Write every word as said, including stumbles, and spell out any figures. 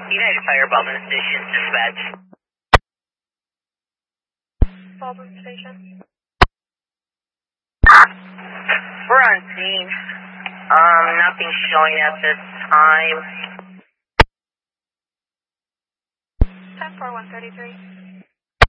United Fire, Baldwin Station, dispatch. Baldwin Station. We're on scene. Um, nothing showing at this time. ten four one thirty-three.